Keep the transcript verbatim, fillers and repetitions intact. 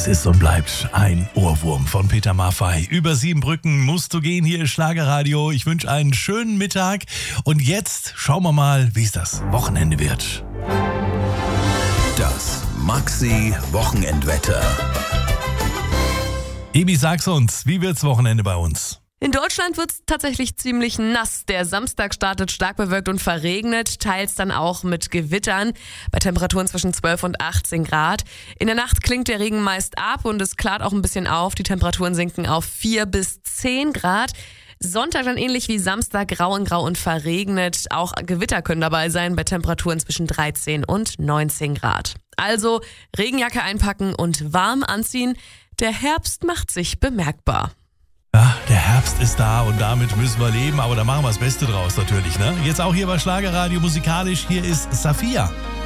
Es ist und bleibt ein Ohrwurm von Peter Maffay. Über sieben Brücken musst du gehen, hier ist Schlagerradio. Ich wünsche einen schönen Mittag und jetzt schauen wir mal, wie es das Wochenende wird. Das Maxi-Wochenendwetter. Ebi, sag's uns, wie wird's Wochenende bei uns? In Deutschland wird es tatsächlich ziemlich nass. Der Samstag startet stark bewölkt und verregnet, teils dann auch mit Gewittern bei Temperaturen zwischen zwölf und achtzehn Grad. In der Nacht klingt der Regen meist ab und es klart auch ein bisschen auf. Die Temperaturen sinken auf vier bis zehn Grad. Sonntag dann ähnlich wie Samstag grau in grau und verregnet. Auch Gewitter können dabei sein bei Temperaturen zwischen dreizehn und neunzehn Grad. Also Regenjacke einpacken und warm anziehen. Der Herbst macht sich bemerkbar. Ja, der Herbst ist da und damit müssen wir leben, aber da machen wir das Beste draus natürlich, ne? Jetzt auch hier bei Schlagerradio musikalisch, hier ist Safiya.